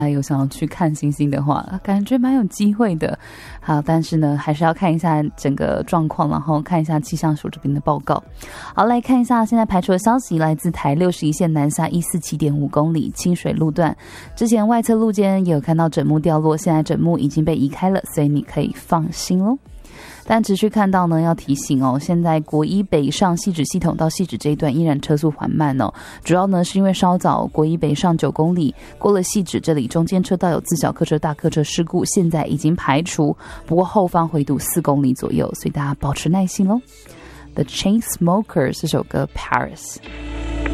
有想要去看星星的话，感觉蛮有机会的。好，但是呢，还是要看一下整个状况，然后看一下气象署这边的报告。好，来看一下现在排除的消息，来自台61线南下147.5公里清水路段，之前外侧路肩也有看到枕木掉落，现在枕木已经被移开了，所以你可以放心咯。但持续看到呢，要提醒哦，现在国一北上汐止系统到汐止这一段依然车速缓慢哦，主要呢是因为稍早国一北上9公里过了汐止这里中间车道有自小客车大客车事故，现在已经排除，不过后方回堵4公里左右，所以大家保持耐心咯。The Chainsmokers 这首歌 Paris。